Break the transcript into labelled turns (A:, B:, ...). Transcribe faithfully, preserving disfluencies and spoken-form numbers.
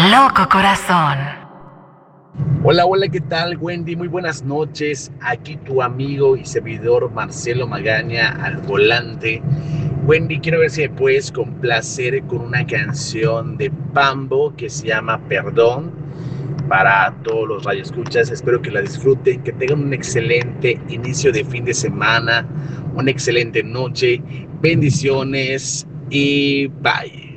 A: Loco corazón.
B: Hola, hola, ¿qué tal, Wendy? Muy buenas noches. Aquí tu amigo y servidor Marcelo Magaña al volante. Wendy, quiero ver si me puedes complacer con una canción de Pambo que se llama Perdón para todos los radioescuchas. Espero que la disfruten, que tengan un excelente inicio de fin de semana, una excelente noche. Bendiciones y bye.